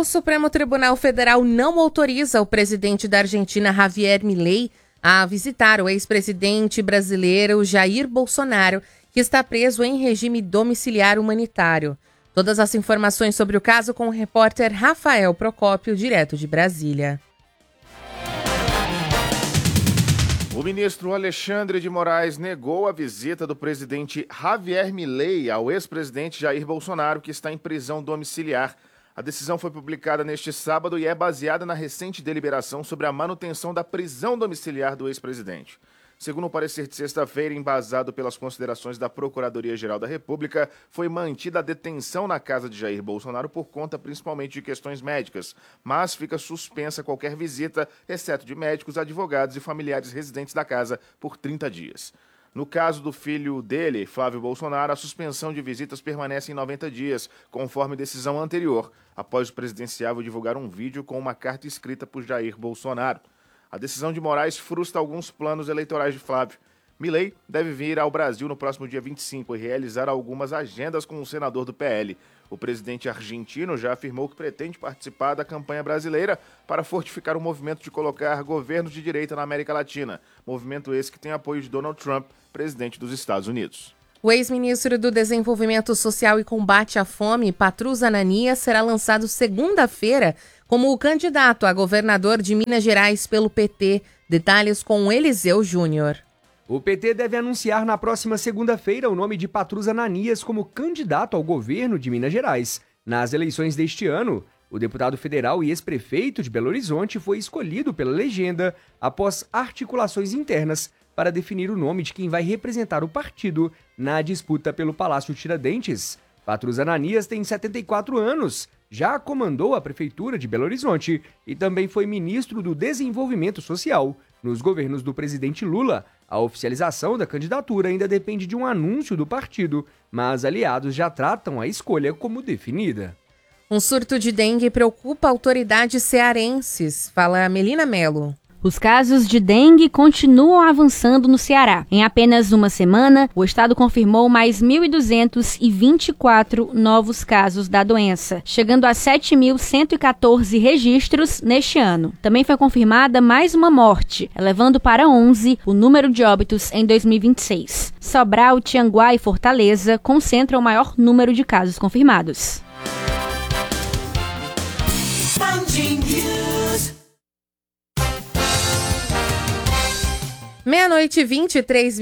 O Supremo Tribunal Federal não autoriza o presidente da Argentina, Javier Milei, a visitar o ex-presidente brasileiro Jair Bolsonaro, que está preso em regime domiciliar humanitário. Todas as informações sobre o caso com o repórter Rafael Procópio, direto de Brasília. O ministro Alexandre de Moraes negou a visita do presidente Javier Milei ao ex-presidente Jair Bolsonaro, que está em prisão domiciliar. A decisão foi publicada neste sábado e é baseada na recente deliberação sobre a manutenção da prisão domiciliar do ex-presidente. Segundo o parecer de sexta-feira, embasado pelas considerações da Procuradoria-Geral da República, foi mantida a detenção na casa de Jair Bolsonaro por conta principalmente de questões médicas, mas fica suspensa qualquer visita, exceto de médicos, advogados e familiares residentes da casa, por 30 dias. No caso do filho dele, Flávio Bolsonaro, a suspensão de visitas permanece em 90 dias, conforme decisão anterior, após o presidenciável divulgar um vídeo com uma carta escrita por Jair Bolsonaro. A decisão de Moraes frustra alguns planos eleitorais de Flávio. Milei deve vir ao Brasil no próximo dia 25 e realizar algumas agendas com o senador do PL. O presidente argentino já afirmou que pretende participar da campanha brasileira para fortificar o movimento de colocar governos de direita na América Latina. Movimento esse que tem apoio de Donald Trump, presidente dos Estados Unidos. O ex-ministro do Desenvolvimento Social e Combate à Fome, Patrus Ananias, será lançado segunda-feira como o candidato a governador de Minas Gerais pelo PT. Detalhes com Eliseu Júnior. O PT deve anunciar na próxima segunda-feira o nome de Patrus Ananias como candidato ao governo de Minas Gerais. Nas eleições deste ano, o deputado federal e ex-prefeito de Belo Horizonte foi escolhido pela legenda após articulações internas para definir o nome de quem vai representar o partido na disputa pelo Palácio Tiradentes. Patrus Ananias tem 74 anos, já comandou a prefeitura de Belo Horizonte e também foi ministro do Desenvolvimento Social nos governos do presidente Lula. A oficialização da candidatura ainda depende de um anúncio do partido, mas aliados já tratam a escolha como definida. Um surto de dengue preocupa autoridades cearenses, fala Melina Mello. Os casos de dengue continuam avançando no Ceará. Em apenas uma semana, o estado confirmou mais 1.224 novos casos da doença, chegando a 7.114 registros neste ano. Também foi confirmada mais uma morte, elevando para 11 o número de óbitos em 2026. Sobral, Tianguá e Fortaleza concentram o maior número de casos confirmados. 23h,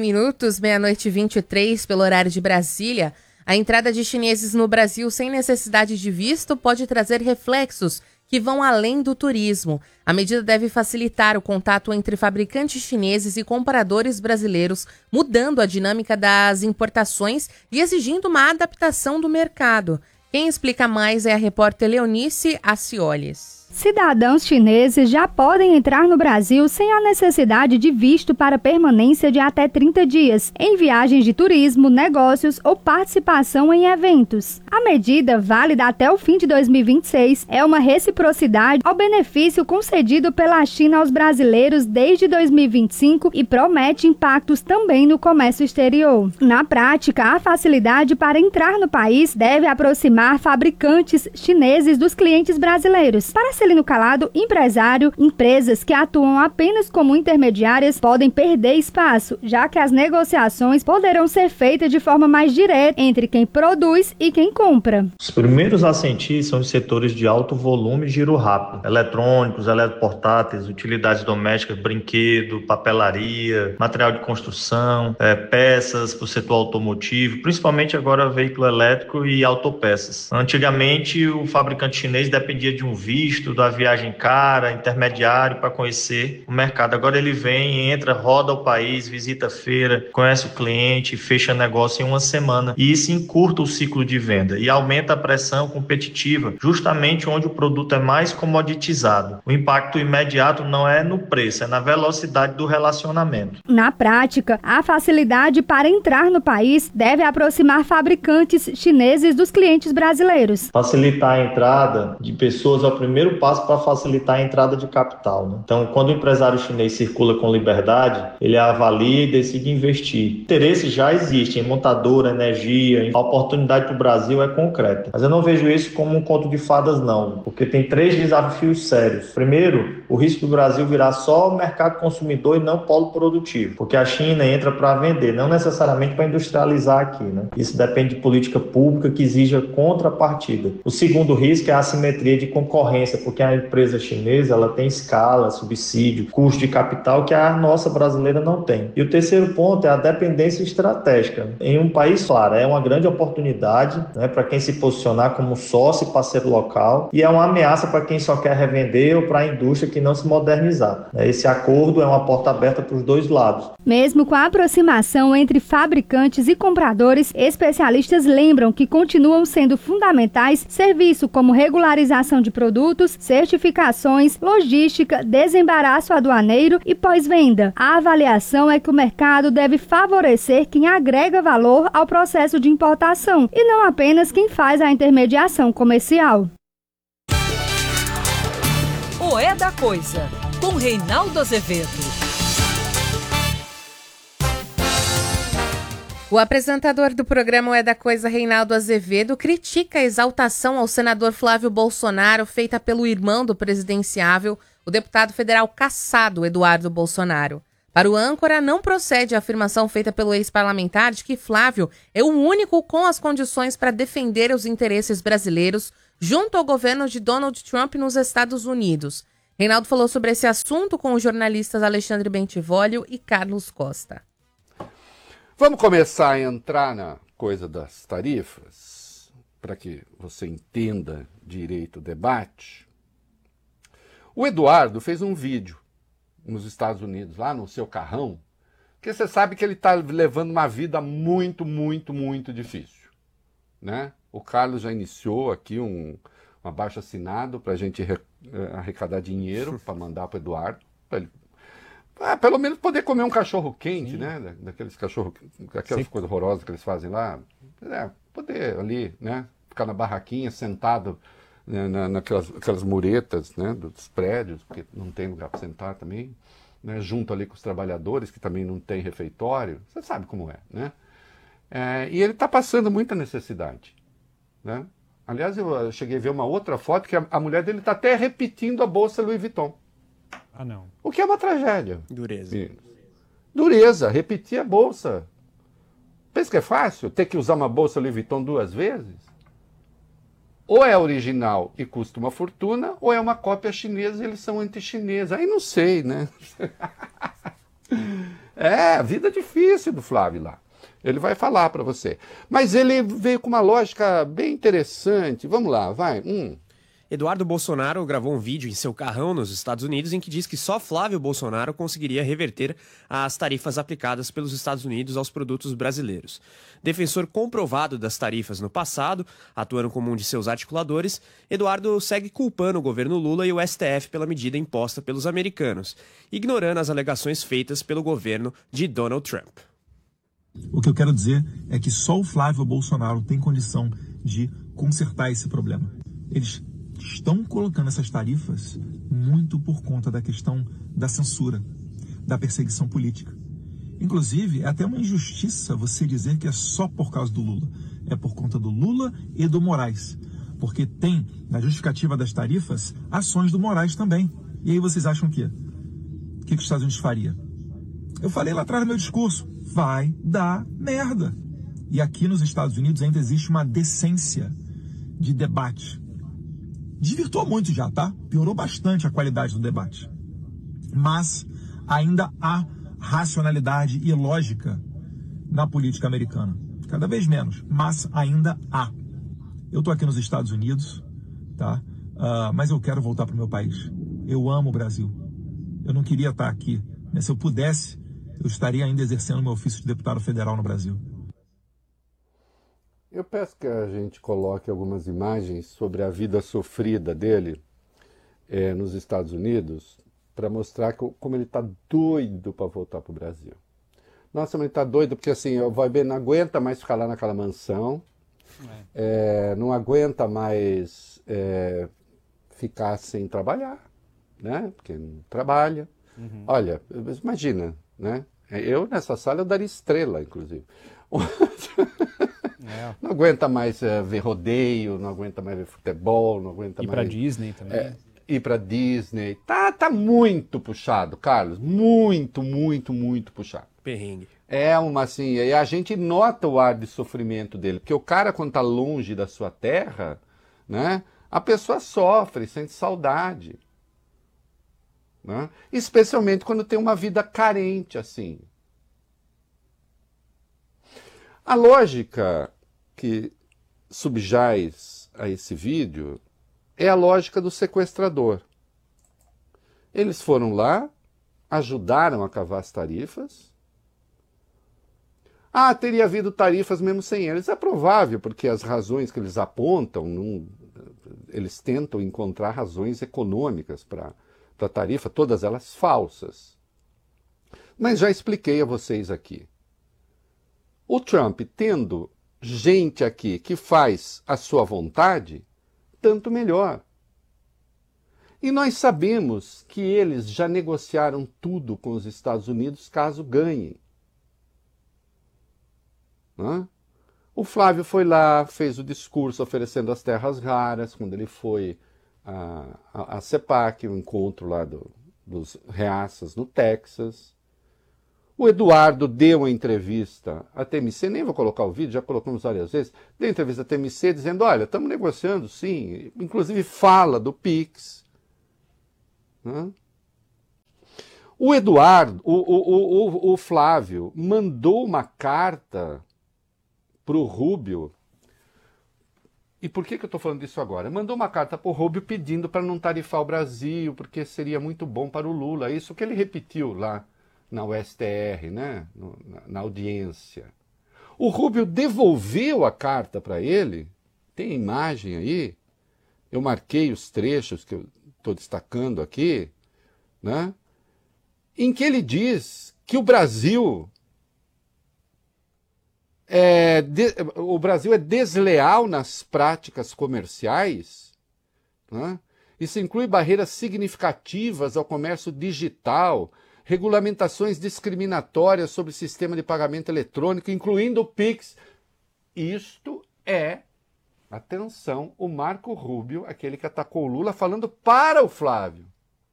23h, pelo horário de Brasília. A entrada de chineses no Brasil sem necessidade de visto pode trazer reflexos que vão além do turismo. A medida deve facilitar o contato entre fabricantes chineses e compradores brasileiros, mudando a dinâmica das importações e exigindo uma adaptação do mercado. Quem explica mais é a repórter Leonice Acioles. Cidadãos chineses já podem entrar no Brasil sem a necessidade de visto para permanência de até 30 dias, em viagens de turismo, negócios ou participação em eventos. A medida, válida até o fim de 2026, é uma reciprocidade ao benefício concedido pela China aos brasileiros desde 2025 e promete impactos também no comércio exterior. Na prática, a facilidade para entrar no país deve aproximar fabricantes chineses dos clientes brasileiros. Para Celino Calado, empresário, empresas que atuam apenas como intermediárias podem perder espaço, já que as negociações poderão ser feitas de forma mais direta entre quem produz e quem compra. Os primeiros a sentir são os setores de alto volume e giro rápido: eletrônicos, eletroportáteis, utilidades domésticas, brinquedo, papelaria, material de construção, peças para o setor automotivo, principalmente agora veículo elétrico e autopeças. Antigamente, o fabricante chinês dependia de um visto, da viagem cara, intermediário para conhecer o mercado. Agora ele vem, entra, roda o país, visita a feira, conhece o cliente, fecha negócio em uma semana. E isso encurta o ciclo de venda e aumenta a pressão competitiva, justamente onde o produto é mais comoditizado. O impacto imediato não é no preço, é na velocidade do relacionamento. Na prática, a facilidade para entrar no país deve aproximar fabricantes chineses dos clientes brasileiros. Facilitar a entrada de pessoas ao primeiro passo para facilitar a entrada de capital, né? Então, quando o empresário chinês circula com liberdade, ele avalia e decide investir. O interesse já existe em montadora, energia, a oportunidade para o Brasil é concreta. Mas eu não vejo isso como um conto de fadas, não, porque tem 3 desafios sérios. Primeiro, o risco do Brasil virar só mercado consumidor e não polo produtivo, porque a China entra para vender, não necessariamente para industrializar aqui, né? Isso depende de política pública que exija contrapartida. O segundo risco é a assimetria de concorrência, porque a empresa chinesa ela tem escala, subsídio, custo de capital que a nossa brasileira não tem. E o terceiro ponto é a dependência estratégica. Em um país, claro, é uma grande oportunidade, né, para quem se posicionar como sócio e parceiro local, e é uma ameaça para quem só quer revender ou para a indústria que não se modernizar. Esse acordo é uma porta aberta para os dois lados. Mesmo com a aproximação entre fabricantes e compradores, especialistas lembram que continuam sendo fundamentais serviços como regularização de produtos, certificações, logística, desembaraço aduaneiro e pós-venda. A avaliação é que o mercado deve favorecer quem agrega valor ao processo de importação e não apenas quem faz a intermediação comercial. O É da Coisa, com Reinaldo Azevedo. O apresentador do programa É da Coisa, Reinaldo Azevedo, critica a exaltação ao senador Flávio Bolsonaro feita pelo irmão do presidenciável, o deputado federal cassado Eduardo Bolsonaro. Para o âncora, não procede a afirmação feita pelo ex-parlamentar de que Flávio é o único com as condições para defender os interesses brasileiros junto ao governo de Donald Trump nos Estados Unidos. Reinaldo falou sobre esse assunto com os jornalistas Alexandre Bentivolio e Carlos Costa. Vamos começar a entrar na coisa das tarifas, para que você entenda direito o debate. O Eduardo fez um vídeo nos Estados Unidos, lá no seu carrão, que você sabe que ele está levando uma vida muito, muito, muito difícil, né? O Carlos já iniciou aqui um abaixo-assinado para a gente arrecadar dinheiro para mandar para o Eduardo, para ele pelo menos poder comer um cachorro quente, né? Daqueles cachorros, aquelas coisas horrorosas que eles fazem lá. Poder ali, né? Ficar na barraquinha, sentado, né? Naquelas muretas, né? Dos prédios, porque não tem lugar para sentar também, né? Junto ali com os trabalhadores, que também não tem refeitório. Você sabe como é, né? E ele está passando muita necessidade, né? Aliás, eu cheguei a ver uma outra foto que a mulher dele está até repetindo a bolsa Louis Vuitton. Ah, não. O que é uma tragédia. Dureza. Dureza, repetir a bolsa. Pensa que é fácil ter que usar uma bolsa Louis Vuitton 2 vezes? Ou é original e custa uma fortuna, ou é uma cópia chinesa e eles são anti-chineses. Aí não sei, né? A vida difícil do Flávio lá. Ele vai falar para você. Mas ele veio com uma lógica bem interessante. Vamos lá, vai. Eduardo Bolsonaro gravou um vídeo em seu carrão nos Estados Unidos em que diz que só Flávio Bolsonaro conseguiria reverter as tarifas aplicadas pelos Estados Unidos aos produtos brasileiros. Defensor comprovado das tarifas no passado, atuando como um de seus articuladores, Eduardo segue culpando o governo Lula e o STF pela medida imposta pelos americanos, ignorando as alegações feitas pelo governo de Donald Trump. O que eu quero dizer é que só o Flávio Bolsonaro tem condição de consertar esse problema. Eles estão colocando essas tarifas muito por conta da questão da censura, da perseguição política. Inclusive, é até uma injustiça você dizer que é só por causa do Lula. É por conta do Lula e do Moraes. Porque tem, na justificativa das tarifas, ações do Moraes também. E aí vocês acham o quê? O que os Estados Unidos faria? Eu falei lá atrás no meu discurso, vai dar merda. E aqui nos Estados Unidos ainda existe uma decência de debate. Desvirtuou muito já, tá? Piorou bastante a qualidade do debate. Mas ainda há racionalidade e lógica na política americana. Cada vez menos, mas ainda há. Eu tô aqui nos Estados Unidos, tá? Mas eu quero voltar pro meu país. Eu amo o Brasil. Eu não queria estar aqui, né? Se eu pudesse, eu estaria ainda exercendo meu ofício de deputado federal no Brasil. Eu peço que a gente coloque algumas imagens sobre a vida sofrida dele nos Estados Unidos para mostrar como ele está doido para voltar para o Brasil. Nossa, mas ele está doido porque assim, o Vai Bem não aguenta mais ficar lá naquela mansão, não aguenta mais ficar sem trabalhar, né? Porque não trabalha. Olha, imagina, né? Eu nessa sala eu daria estrela, inclusive. Não aguenta mais ver rodeio, não aguenta mais ver futebol, não aguenta mais... Ir pra Disney também. Ir pra Disney. Tá muito puxado, Carlos. Muito, muito, muito puxado. Perrengue. É uma assim, e a gente nota o ar de sofrimento dele, porque o cara quando tá longe da sua terra, né, a pessoa sofre, sente saudade, né? Especialmente quando tem uma vida carente assim. A lógica que subjaz a esse vídeo é a lógica do sequestrador. Eles foram lá, ajudaram a cavar as tarifas. Teria havido tarifas mesmo sem eles. É provável, porque as razões que eles apontam, eles tentam encontrar razões econômicas para a tarifa, todas elas falsas. Mas já expliquei a vocês aqui. O Trump, tendo gente aqui que faz a sua vontade, tanto melhor. E nós sabemos que eles já negociaram tudo com os Estados Unidos caso ganhem. O Flávio foi lá, fez o discurso oferecendo as terras raras, quando ele foi a CEPAC, o encontro lá dos reaças no Texas. O Eduardo deu uma entrevista à TMC, nem vou colocar o vídeo, já colocamos várias vezes, deu entrevista à TMC dizendo, olha, estamos negociando sim, inclusive fala do PIX. O Eduardo, o Flávio, mandou uma carta para o Rubio. E por que eu estou falando disso agora? Mandou uma carta para o Rubio pedindo para não tarifar o Brasil, porque seria muito bom para o Lula. Isso que ele repetiu lá na USTR, né? Na audiência. O Rubio devolveu a carta para ele, tem imagem aí, eu marquei os trechos que eu estou destacando aqui, né? Em que ele diz que o Brasil é desleal nas práticas comerciais, né? Isso inclui barreiras significativas ao comércio digital, regulamentações discriminatórias sobre o sistema de pagamento eletrônico, incluindo o PIX. Isto é, atenção, o Marco Rubio, aquele que atacou o Lula, falando para o Flávio.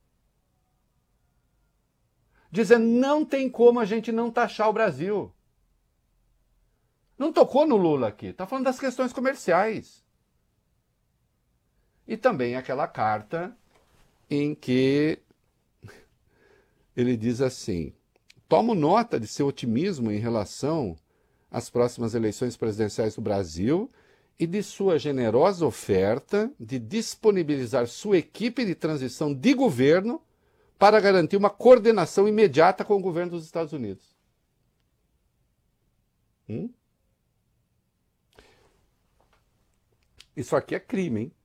Dizendo, não tem como a gente não taxar o Brasil. Não tocou no Lula aqui, está falando das questões comerciais. E também aquela carta em que ele diz assim, tomo nota de seu otimismo em relação às próximas eleições presidenciais do Brasil e de sua generosa oferta de disponibilizar sua equipe de transição de governo para garantir uma coordenação imediata com o governo dos Estados Unidos. Isso aqui é crime, hein?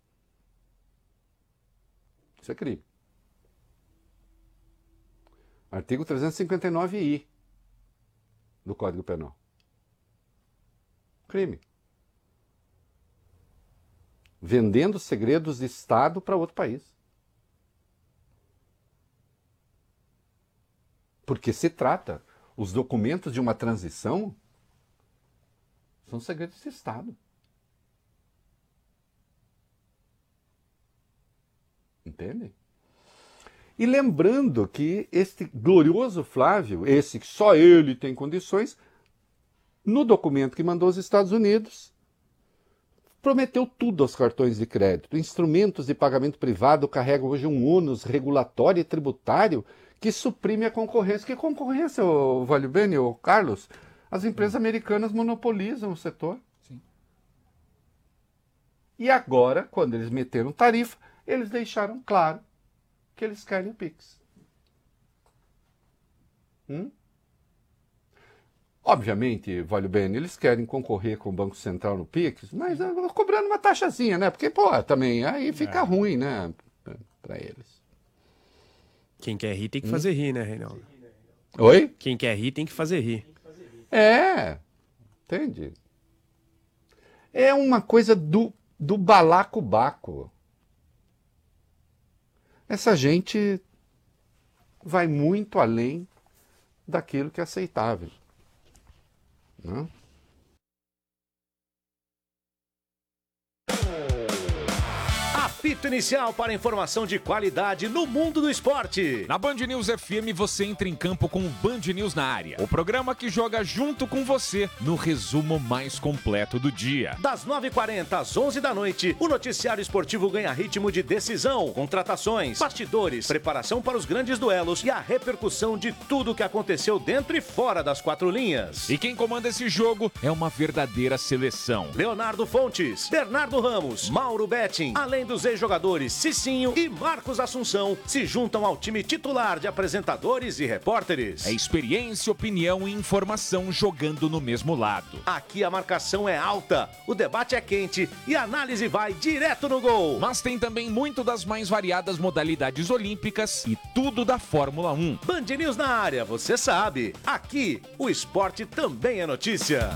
Isso é crime. Artigo 359-I do Código Penal. Crime. Vendendo segredos de Estado para outro país. Porque se trata, os documentos de uma transição são segredos de Estado. Entende? E lembrando que este glorioso Flávio, esse que só ele tem condições, no documento que mandou aos Estados Unidos, prometeu tudo aos cartões de crédito. Instrumentos de pagamento privado carregam hoje um ônus regulatório e tributário que suprime a concorrência. Que concorrência, o Vale Bene, o Carlos? As empresas americanas monopolizam o setor. Sim. E agora, quando eles meteram tarifa, eles deixaram claro que eles querem o PIX. Obviamente, Vale Bene, eles querem concorrer com o Banco Central no PIX, mas cobrando uma taxazinha, né? Porque, também aí fica ruim, né? Para eles. Quem quer rir tem que fazer rir, né, Reinaldo? Oi? Quem quer rir tem que fazer rir. Entende? É uma coisa do balacobaco. essa gente vai muito além daquilo que é aceitável, né? Apito inicial para informação de qualidade no mundo do esporte. Na Band News FM você entra em campo com o Band News na área. O programa que joga junto com você no resumo mais completo do dia. Das 9h40 às 11 da noite, o noticiário esportivo ganha ritmo de decisão, contratações, bastidores, preparação para os grandes duelos e a repercussão de tudo o que aconteceu dentro e fora das quatro linhas. E quem comanda esse jogo é uma verdadeira seleção. Leonardo Fontes, Bernardo Ramos, Mauro Betting, além dos ex-jogadores Cicinho e Marcos Assunção, se juntam ao time titular de apresentadores e repórteres. É experiência, opinião e informação jogando no mesmo lado. Aqui a marcação é alta, o debate é quente e a análise vai direto no gol. Mas tem também muito das mais variadas modalidades olímpicas e tudo da Fórmula 1. Band News na área, você sabe. Aqui, o esporte também é notícia.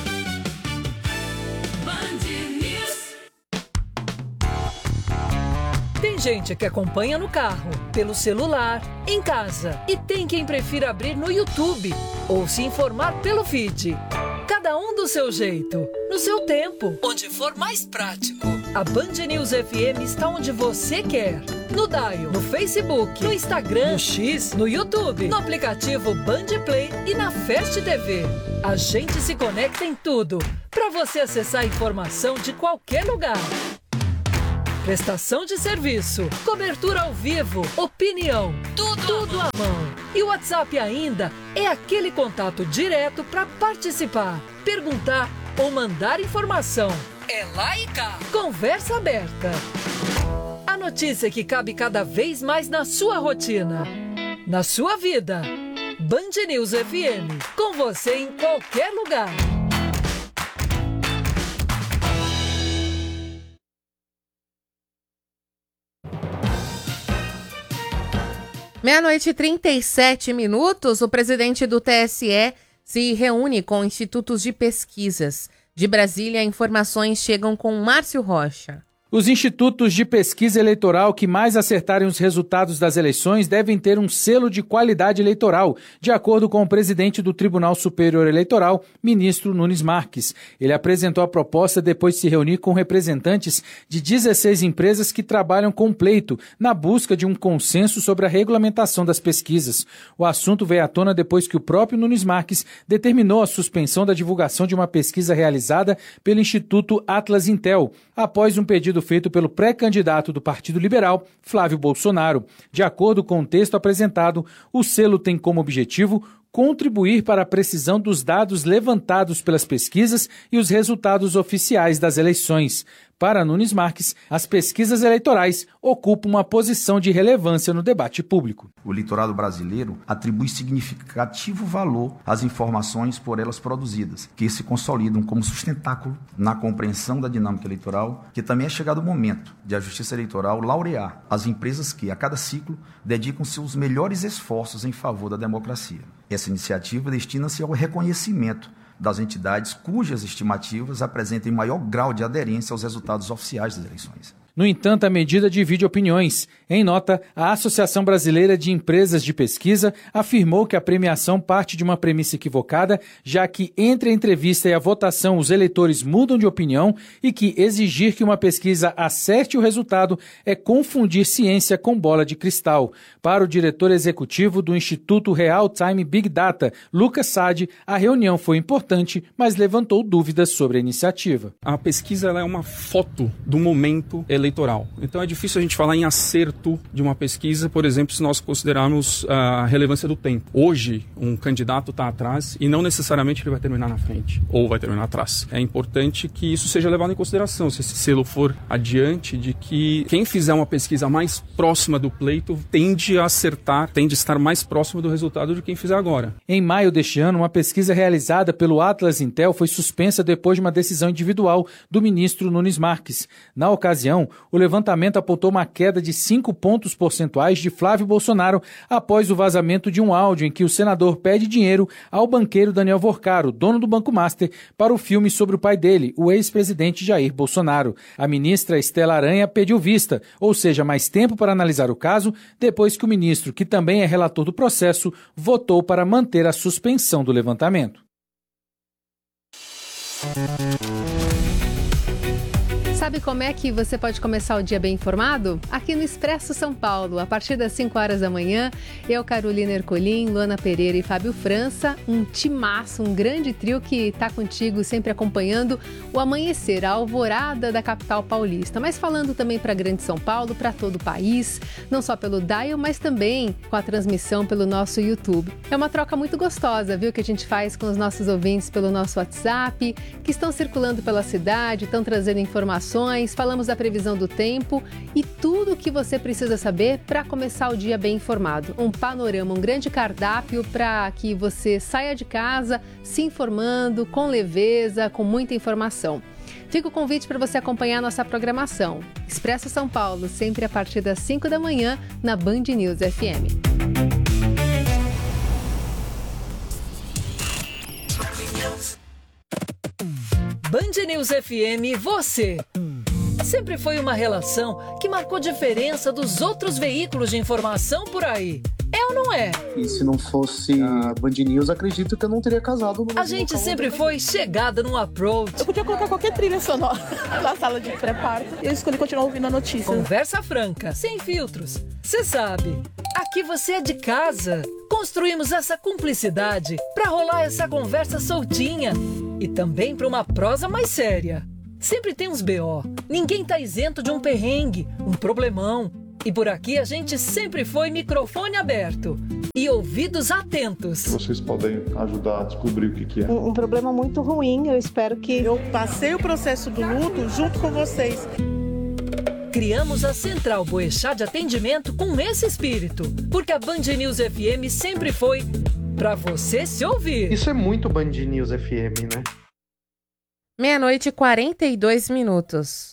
Tem gente que acompanha no carro, pelo celular, em casa. E tem quem prefira abrir no YouTube ou se informar pelo feed. Cada um do seu jeito, no seu tempo, onde for mais prático. A Band News FM está onde você quer. No Dial, no Facebook, no Instagram, no X, no YouTube, no aplicativo Band Play e na Fast TV. A gente se conecta em tudo, para você acessar a informação de qualquer lugar. Prestação de serviço, cobertura ao vivo, opinião, tudo à mão. E o WhatsApp ainda é aquele contato direto para participar, perguntar ou mandar informação. É lá e cá. Conversa aberta. A notícia que cabe cada vez mais na sua rotina, na sua vida. Band News FM, com você em qualquer lugar. Meia-noite e 37 minutos, o presidente do TSE se reúne com institutos de pesquisas. De Brasília, informações chegam com Márcio Rocha. Os institutos de pesquisa eleitoral que mais acertarem os resultados das eleições devem ter um selo de qualidade eleitoral, de acordo com o presidente do Tribunal Superior Eleitoral, ministro Nunes Marques. Ele apresentou a proposta depois de se reunir com representantes de 16 empresas que trabalham com pleito, na busca de um consenso sobre a regulamentação das pesquisas. O assunto veio à tona depois que o próprio Nunes Marques determinou a suspensão da divulgação de uma pesquisa realizada pelo Instituto Atlas Intel, após um pedido feito pelo pré-candidato do Partido Liberal, Flávio Bolsonaro. De acordo com o texto apresentado, o selo tem como objetivo contribuir para a precisão dos dados levantados pelas pesquisas e os resultados oficiais das eleições. Para Nunes Marques, as pesquisas eleitorais ocupam uma posição de relevância no debate público. O eleitorado brasileiro atribui significativo valor às informações por elas produzidas, que se consolidam como sustentáculo na compreensão da dinâmica eleitoral, que também é chegado o momento de a Justiça Eleitoral laurear as empresas que, a cada ciclo, dedicam seus melhores esforços em favor da democracia. Essa iniciativa destina-se ao reconhecimento das entidades cujas estimativas apresentem maior grau de aderência aos resultados oficiais das eleições. No entanto, a medida divide opiniões. Em nota, a Associação Brasileira de Empresas de Pesquisa afirmou que a premiação parte de uma premissa equivocada, já que entre a entrevista e a votação os eleitores mudam de opinião e que exigir que uma pesquisa acerte o resultado é confundir ciência com bola de cristal. Para o diretor executivo do Instituto Real Time Big Data, Lucas Sade, a reunião foi importante, mas levantou dúvidas sobre a iniciativa. A pesquisa ela é uma foto do momento eleitoral. Então é difícil a gente falar em acerto de uma pesquisa, por exemplo, se nós considerarmos a relevância do tempo. Hoje, um candidato está atrás e não necessariamente ele vai terminar na frente ou vai terminar atrás. É importante que isso seja levado em consideração, se esse selo for adiante, de que quem fizer uma pesquisa mais próxima do pleito tende a acertar, tende a estar mais próximo do resultado de quem fizer agora. Em maio deste ano, uma pesquisa realizada pelo Atlas Intel foi suspensa depois de uma decisão individual do ministro Nunes Marques. Na ocasião, o levantamento apontou uma queda de 5 pontos percentuais de Flávio Bolsonaro após o vazamento de um áudio em que o senador pede dinheiro ao banqueiro Daniel Vorcaro, dono do Banco Master, para o filme sobre o pai dele, o ex-presidente Jair Bolsonaro. A ministra Estela Aranha pediu vista, ou seja, mais tempo para analisar o caso, depois que o ministro, que também é relator do processo, votou para manter a suspensão do levantamento. Sabe como é que você pode começar o dia bem informado? Aqui no Expresso São Paulo, a partir das 5 horas da manhã, eu, Carolina Ercolim, Luana Pereira e Fábio França, um timaço, um grande trio que está contigo sempre acompanhando o amanhecer, a alvorada da capital paulista, mas falando também para a Grande São Paulo, para todo o país, não só pelo dial, mas também com a transmissão pelo nosso YouTube. É uma troca muito gostosa, viu, que a gente faz com os nossos ouvintes pelo nosso WhatsApp, que estão circulando pela cidade, estão trazendo informações, falamos da previsão do tempo e tudo o que você precisa saber para começar o dia bem informado. Um panorama, um grande cardápio para que você saia de casa se informando com leveza, com muita informação. Fica o convite para você acompanhar a nossa programação. Expresso São Paulo, sempre a partir das 5 da manhã na Band News FM. Band News FM, você. Sempre foi uma relação que marcou diferença dos outros veículos de informação por aí. É ou não é? E se não fosse a Band News, acredito que eu não teria casado. A gente sempre foi chegada num approach. Eu podia colocar qualquer trilha sonora na sala de pré-parto e eu escolhi continuar ouvindo a notícia. Conversa franca, sem filtros. Você sabe, aqui você é de casa. Construímos essa cumplicidade para rolar essa conversa soltinha e também para uma prosa mais séria. Sempre tem uns BO. Ninguém tá isento de um perrengue, um problemão. E por aqui a gente sempre foi microfone aberto e ouvidos atentos. Vocês podem ajudar a descobrir o que é. Um problema muito ruim, eu espero que... Eu passei o processo do luto junto com vocês. Criamos a Central Boechat de Atendimento com esse espírito, porque a Band News FM sempre foi pra você se ouvir. Isso é muito Band News FM, né? 12:42.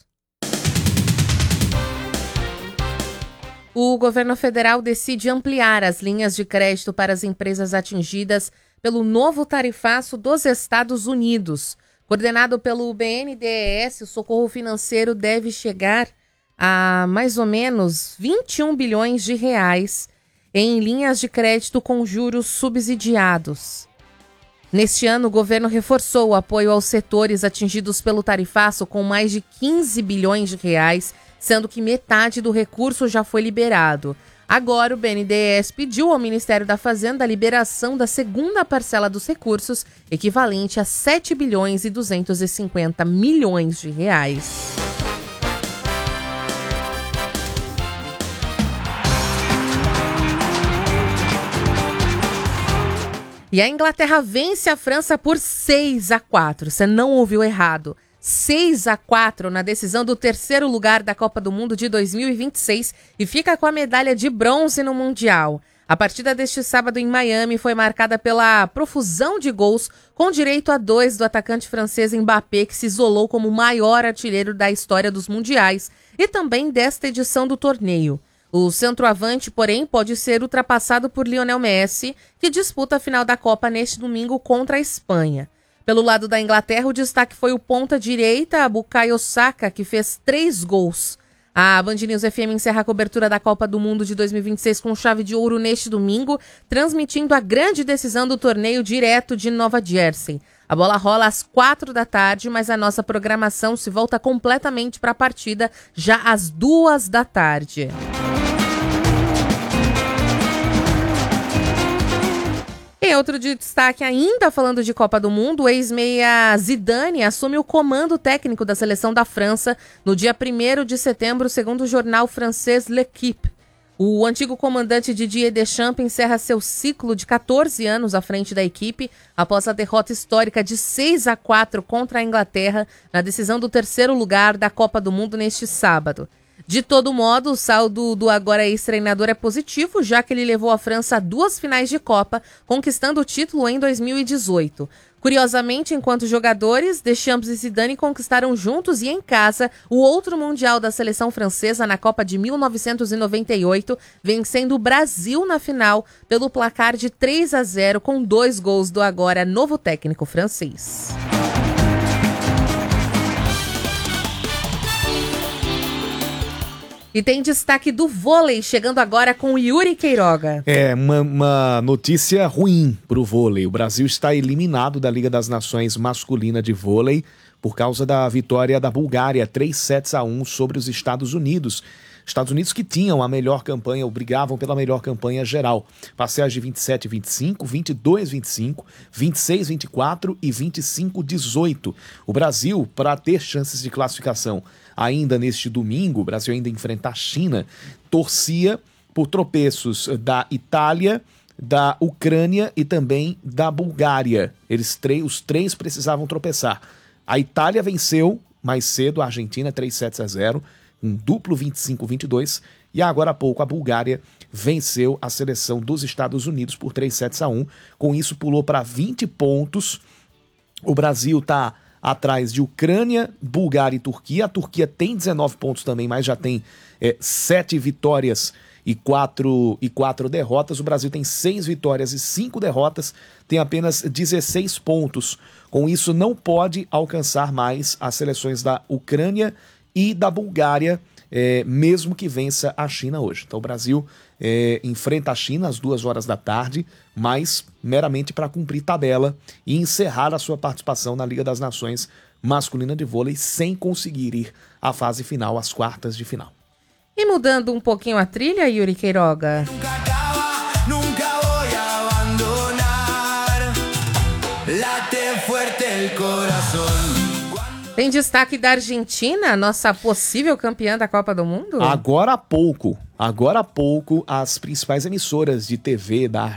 O governo federal decide ampliar as linhas de crédito para as empresas atingidas pelo novo tarifaço dos Estados Unidos. Coordenado pelo BNDES, o socorro financeiro deve chegar a mais ou menos 21 bilhões de reais em linhas de crédito com juros subsidiados. Neste ano, o governo reforçou o apoio aos setores atingidos pelo tarifaço com mais de 15 bilhões de reais, sendo que metade do recurso já foi liberado. Agora, o BNDES pediu ao Ministério da Fazenda a liberação da segunda parcela dos recursos, equivalente a 7 bilhões e 250 milhões de reais. E a Inglaterra vence a França por 6-4. Você não ouviu errado. 6-4 na decisão do terceiro lugar da Copa do Mundo de 2026 e fica com a medalha de bronze no Mundial. A partida deste sábado em Miami foi marcada pela profusão de gols, com direito a 2 do atacante francês Mbappé, que se isolou como o maior artilheiro da história dos mundiais e também desta edição do torneio. O centroavante, porém, pode ser ultrapassado por Lionel Messi, que disputa a final da Copa neste domingo contra a Espanha. Pelo lado da Inglaterra, o destaque foi o ponta-direita, Bukayo Saka, que fez 3 gols. A Band News FM encerra a cobertura da Copa do Mundo de 2026 com chave de ouro neste domingo, transmitindo a grande decisão do torneio direto de Nova Jersey. A bola rola às 4 da tarde, mas a nossa programação se volta completamente para a partida já às 2 da tarde. E outro de destaque ainda falando de Copa do Mundo, o ex-meia Zidane assume o comando técnico da seleção da França no dia 1º de setembro, segundo o jornal francês L'Équipe. O antigo comandante Didier Deschamps encerra seu ciclo de 14 anos à frente da equipe após a derrota histórica de 6-4 contra a Inglaterra na decisão do terceiro lugar da Copa do Mundo neste sábado. De todo modo, o saldo do agora ex-treinador é positivo, já que ele levou a França a 2 finais de Copa, conquistando o título em 2018. Curiosamente, enquanto jogadores, Deschamps e Zidane conquistaram juntos e em casa o outro Mundial da seleção francesa na Copa de 1998, vencendo o Brasil na final pelo placar de 3-0 com 2 gols do agora novo técnico francês. E tem destaque do vôlei, chegando agora com Yuri Queiroga. É uma notícia ruim para o vôlei. O Brasil está eliminado da Liga das Nações masculina de vôlei por causa da vitória da Bulgária, 3-1 sobre os Estados Unidos. Estados Unidos que tinham a melhor campanha, ou brigavam pela melhor campanha geral. Parciais de 27-25, 22-25, 26-24 e 25-18. O Brasil, para ter chances de classificação ainda neste domingo, o Brasil ainda enfrenta a China, torcia por tropeços da Itália, da Ucrânia e também da Bulgária. Os três precisavam tropeçar. A Itália venceu mais cedo a Argentina 3-0, um duplo 25-22, e agora há pouco a Bulgária venceu a seleção dos Estados Unidos por 3-1. Com isso pulou para 20 pontos. O Brasil está atrás de Ucrânia, Bulgária e Turquia. A Turquia tem 19 pontos também, mas já tem 7 vitórias e 4 derrotas. O Brasil tem 6 vitórias e 5 derrotas, tem apenas 16 pontos. Com isso, não pode alcançar mais as seleções da Ucrânia e da Bulgária, mesmo que vença a China hoje. Então o Brasil enfrenta a China às 2 horas da tarde, mas meramente para cumprir tabela e encerrar a sua participação na Liga das Nações masculina de vôlei sem conseguir ir à fase final, às quartas de final. E mudando um pouquinho a trilha, Yuri Queiroga. Tem destaque da Argentina, nossa possível campeã da Copa do Mundo? Agora há pouco, as principais emissoras de TV da